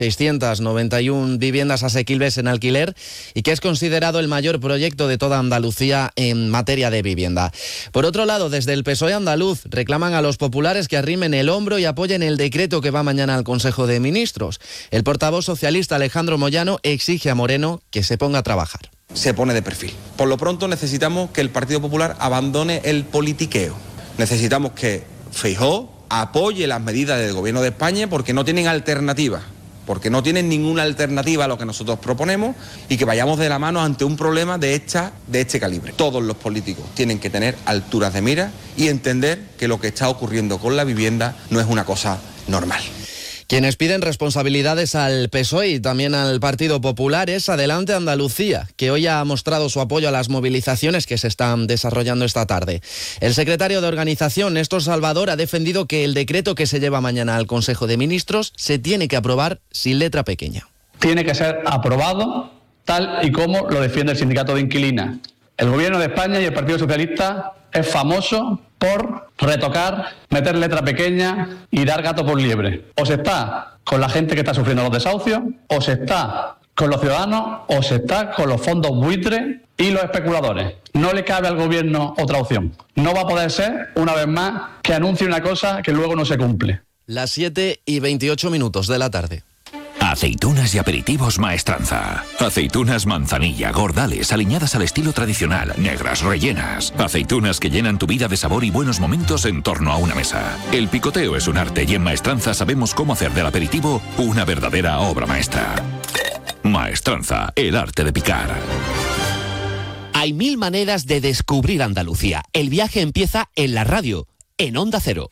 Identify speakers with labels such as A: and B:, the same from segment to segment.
A: 691 viviendas asequibles en alquiler y que es considerado el mayor proyecto de toda Andalucía en materia de vivienda. Por otro lado, desde el PSOE andaluz reclaman a los populares que arrimen el hombro y apoyen el decreto que va mañana al Consejo de Ministros. El portavoz socialista Alejandro Moyano exige a Moreno que se ponga a trabajar.
B: Se pone de perfil. Por lo pronto necesitamos que el Partido Popular abandone el politiqueo. Necesitamos que Feijóo apoye las medidas del Gobierno de España porque no tienen alternativa. Porque no tienen ninguna alternativa a lo que nosotros proponemos y que vayamos de la mano ante un problema de este calibre. Todos los políticos tienen que tener alturas de mira y entender que lo que está ocurriendo con la vivienda no es una cosa normal.
A: Quienes piden responsabilidades al PSOE y también al Partido Popular es Adelante Andalucía, que hoy ha mostrado su apoyo a las movilizaciones que se están desarrollando esta tarde. El secretario de organización, Néstor Salvador, ha defendido que el decreto que se lleva mañana al Consejo de Ministros se tiene que aprobar sin letra pequeña.
C: Tiene que ser aprobado tal y como lo defiende el Sindicato de Inquilinas. El Gobierno de España y el Partido Socialista es famoso por retocar, meter letra pequeña y dar gato por liebre. O se está con la gente que está sufriendo los desahucios, o se está con los ciudadanos, o se está con los fondos buitres y los especuladores. No le cabe al Gobierno otra opción. No va a poder ser, una vez más, que anuncie una cosa que luego no se cumple.
A: Las 7:28 de la tarde.
D: Aceitunas y aperitivos Maestranza. Aceitunas manzanilla, gordales, aliñadas al estilo tradicional, negras, rellenas. Aceitunas que llenan tu vida de sabor y buenos momentos en torno a una mesa. El picoteo es un arte y en Maestranza sabemos cómo hacer del aperitivo una verdadera obra maestra. Maestranza, el arte de picar.
E: Hay 1000 maneras de descubrir Andalucía. El viaje empieza en la radio, en Onda Cero.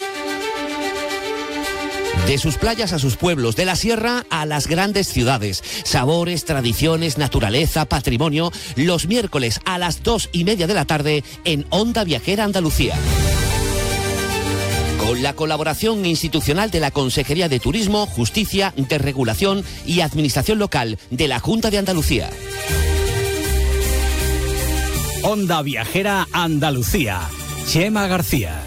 E: De sus playas a sus pueblos, de la sierra a las grandes ciudades. Sabores, tradiciones, naturaleza, patrimonio. Los miércoles a las 2:30 de la tarde en Onda Viajera Andalucía. Con la colaboración institucional de la Consejería de Turismo, Justicia, Desregulación y Administración Local de la Junta de Andalucía.
F: Onda Viajera Andalucía. Chema García.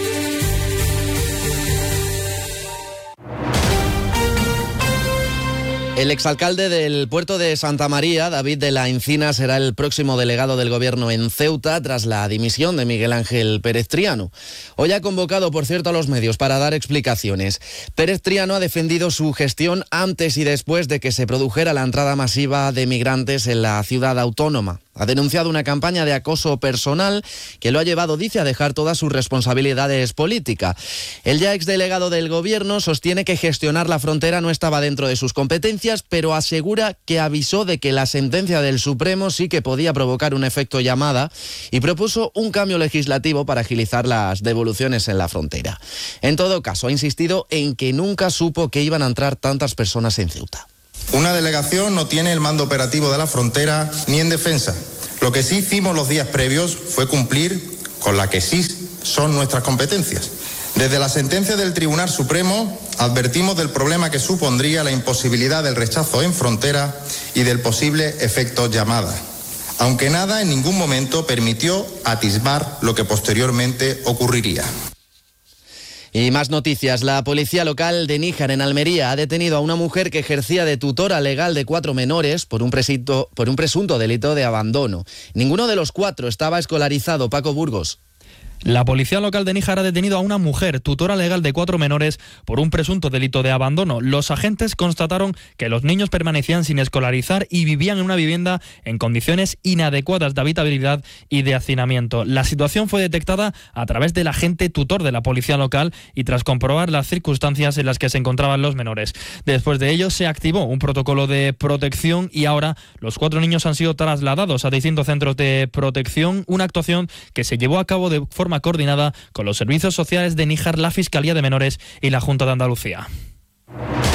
A: El exalcalde del puerto de Santa María, David de la Encina, será el próximo delegado del Gobierno en Ceuta tras la dimisión de Miguel Ángel Pérez Triano. Hoy ha convocado, por cierto, a los medios para dar explicaciones. Pérez Triano ha defendido su gestión antes y después de que se produjera la entrada masiva de migrantes en la ciudad autónoma. Ha denunciado una campaña de acoso personal que lo ha llevado, dice, a dejar todas sus responsabilidades políticas. El ya exdelegado del Gobierno sostiene que gestionar la frontera no estaba dentro de sus competencias, pero asegura que avisó de que la sentencia del Supremo sí que podía provocar un efecto llamada y propuso un cambio legislativo para agilizar las devoluciones en la frontera. En todo caso, ha insistido en que nunca supo que iban a entrar tantas personas en Ceuta.
G: Una delegación no tiene el mando operativo de la frontera ni en defensa. Lo que sí hicimos los días previos fue cumplir con la que sí son nuestras competencias. Desde la sentencia del Tribunal Supremo advertimos del problema que supondría la imposibilidad del rechazo en frontera y del posible efecto llamada, aunque nada en ningún momento permitió atisbar lo que posteriormente ocurriría.
A: Y más noticias. La policía local de Níjar, en Almería, ha detenido a una mujer que ejercía de tutora legal de 4 menores por un presunto delito de abandono. Ninguno de los 4 estaba escolarizado. Paco Burgos.
H: La policía local de Níjar ha detenido a una mujer, tutora legal de 4 menores, por un presunto delito de abandono. Los agentes constataron que los niños permanecían sin escolarizar y vivían en una vivienda en condiciones inadecuadas de habitabilidad y de hacinamiento. La situación fue detectada a través del agente tutor de la policía local y tras comprobar las circunstancias en las que se encontraban los menores. Después de ello se activó un protocolo de protección y ahora los 4 niños han sido trasladados a distintos centros de protección, una actuación que se llevó a cabo de forma coordinada con los servicios sociales de Níjar, la Fiscalía de Menores y la Junta de Andalucía.